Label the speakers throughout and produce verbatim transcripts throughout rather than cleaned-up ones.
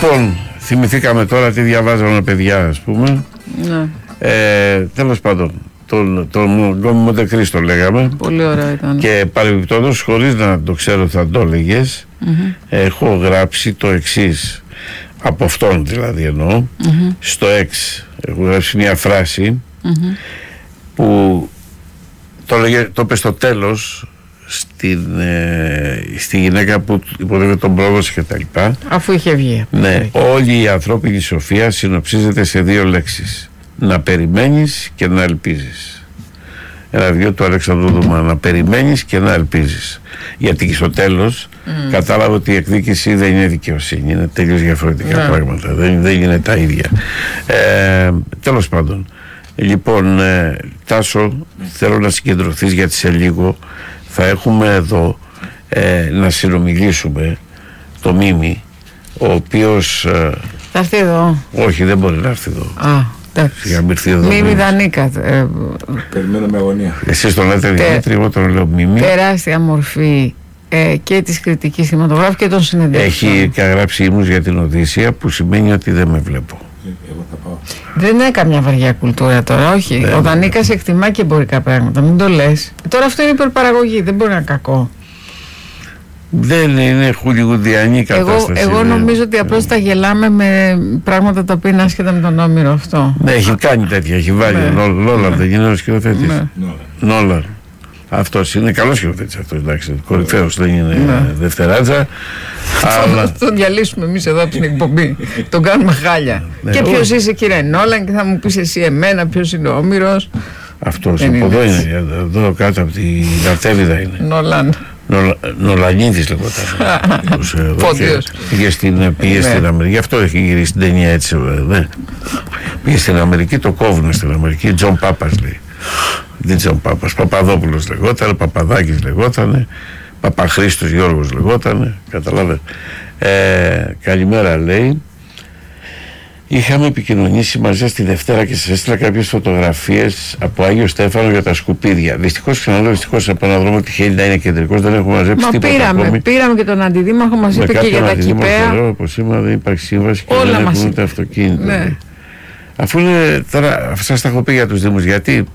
Speaker 1: Λοιπόν, θυμηθήκαμε τώρα τι διαβάζαμε παιδιά, ας πούμε.
Speaker 2: Ναι.
Speaker 1: Ε, τέλος πάντων, τον, τον Μοντεκρίστο λέγαμε.
Speaker 2: Πολύ ωραία ήταν.
Speaker 1: Και παρεμπιπτόντως, χωρίς να το ξέρω θα το έλεγες, mm-hmm. έχω γράψει το εξής, από αυτόν δηλαδή εννοώ, mm-hmm. στο εξ έχω γράψει μια φράση mm-hmm. που το, λέγε, το είπε στο τέλος στην, ε, στη γυναίκα που υποδεύει τον πρόδοση και τα λοιπά.
Speaker 2: Αφού είχε βγει.
Speaker 1: Ναι, όλη η ανθρώπινη σοφία συνοψίζεται σε δύο λέξεις: να περιμένεις και να ελπίζεις. Ένα βιβλίο του Αλέξανδρου Δουμά, να περιμένεις και να ελπίζεις. Γιατί και στο τέλος mm. κατάλαβα ότι η εκδίκηση δεν είναι δικαιοσύνη, είναι τελείως διαφορετικά yeah. πράγματα, δεν, δεν είναι τα ίδια. Ε, τέλος πάντων, λοιπόν, ε, Τάσο, θέλω να συγκεντρωθείς, γιατί σε λίγο θα έχουμε εδώ ε, να συνομιλήσουμε το Μίμη, ο οποίος ε,
Speaker 2: θα έρθει εδώ.
Speaker 1: Όχι, δεν μπορεί να έρθει εδώ.
Speaker 2: Α, εντάξει. Μίμη Δανίκα. Ε,
Speaker 3: Περιμένω με αγωνία.
Speaker 1: Εσείς τον λέτε Δημήτρη, εγώ τον λέω Μίμη.
Speaker 2: Τεράστια μορφή ε, και της κριτικής κινηματογράφου και των συνεντεύξεων.
Speaker 1: Έχει γράψει ύμνους για την Οδύσσεια, που σημαίνει ότι δεν με βλέπω.
Speaker 3: Εγώ θα πάω.
Speaker 2: Δεν είναι καμιά βαριά κουλτούρα τώρα, όχι. Ναι, ο Δανίκας ναι. εκτιμά και εμπορικά πράγματα, μην το λες. Τώρα αυτό είναι υπερπαραγωγή, δεν μπορεί να είναι κακό.
Speaker 1: Δεν είναι χουλιγουδιανή κατάσταση.
Speaker 2: Εγώ, εγώ νομίζω ότι απλώς τα γελάμε με πράγματα τα οποία είναι άσχετα με τον Όμηρο αυτό.
Speaker 1: Ναι, έχει κάνει τέτοια, έχει βάλει. Ναι. Νόλαν, ναι. δεν είναι ο σκηνοθέτης. Ναι. Νόλαν. Αυτός είναι καλός σκηνοθέτης αυτός, εντάξει. Κορυφαίος, δεν είναι ναι. δευτεράτζα.
Speaker 2: Αλλά... Θα τον διαλύσουμε εμείς εδώ από την εκπομπή. Τον κάνουμε χάλια. Ναι, και ποιος είσαι, κύριε Νόλαν, και θα μου πεις εσύ εμένα ποιος είναι ο Όμηρος.
Speaker 1: Αυτός από εδώ είναι, εδώ κάτω από την Αρτέβιδα είναι.
Speaker 2: Νόλαν.
Speaker 1: Νολα, Νολανίδης λεγόταν.
Speaker 2: Πόντιος.
Speaker 1: Πήγε στην, πήγε στην Αμερική, γι' αυτό έχει γυρίσει την ταινία έτσι. Δε. Πήγε στην Αμερική, το κόβουνε στην Αμερική. Τζον Πάπας λέει. Δεν Τζον Πάπας, Παπαδόπουλος λεγόταν, Παπαδάκης λεγόταν, Παπαχρήστος Γιώργος λεγόταν. Καταλάβε. Ε, καλημέρα λέει. Είχαμε επικοινωνήσει μαζί στη Δευτέρα και σας έστειλα κάποιες φωτογραφίες από Άγιο Στέφανο για τα σκουπίδια. Δυστυχώς, ξαναλέω, δυστυχώς από έναν δρόμο τυχαίνει να είναι κεντρικός, δεν έχουμε μαζέψει
Speaker 2: Μα
Speaker 1: τίποτα.
Speaker 2: Πήραμε,
Speaker 1: ακόμη.
Speaker 2: πήραμε και τον αντιδήμαρχο, μας είπε και για τα κηπαία.
Speaker 1: Από σήμερα δεν υπάρχει σύμβαση και
Speaker 2: όλα
Speaker 1: δεν
Speaker 2: μας
Speaker 1: έχουν ούτε αυτοκίνητο.
Speaker 2: Ναι.
Speaker 1: Αφού είναι, τώρα σας τα έχω πει για τους Δήμους, γιατί,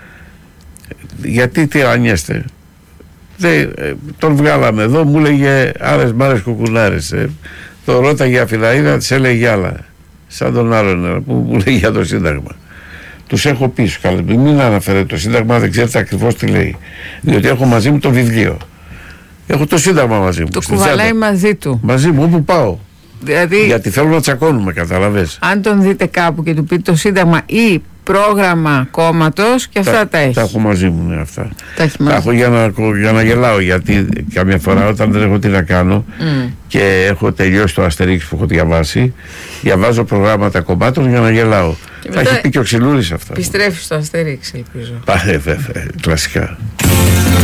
Speaker 1: γιατί τυραννιέστε. Δεν, τον βγάλαμε εδώ, μου έλεγε άλλες μάρες κουκουνάρες. Ε. Το ρώταγε Αφιλαίδα, της έλεγε άλλα. Σαν τον άλλον που μου λέει για το Σύνταγμα. Τους έχω πει, σου καλά, μην αναφέρετε το Σύνταγμα, δεν ξέρετε ακριβώς τι λέει. Διότι έχω μαζί μου το βιβλίο. Έχω το Σύνταγμα μαζί μου.
Speaker 2: Το κουβαλάει μαζί του.
Speaker 1: Μαζί μου, όπου πάω.
Speaker 2: Δηλαδή,
Speaker 1: γιατί θέλω να τσακώνουμε, καταλαβες.
Speaker 2: Αν τον δείτε κάπου και του πείτε το Σύνταγμα ή πρόγραμμα κόμματος, και αυτά τα, τα έχει.
Speaker 1: Τα έχω μαζί μου, ναι, αυτά.
Speaker 2: Τα έχει
Speaker 1: μαζί. Τα έχω για να, για να γελάω, γιατί καμιά φορά όταν δεν έχω τι να κάνω mm. και έχω τελειώσει το Αστερίξ που έχω διαβάσει, διαβάζω προγράμματα κομμάτων για να γελάω. Και θα έχει πει και ο Ξυλούρης αυτά.
Speaker 2: Επιστρέφει στο Αστερίξ, ελπίζω.
Speaker 1: Πα, βέβαια, κλασικά.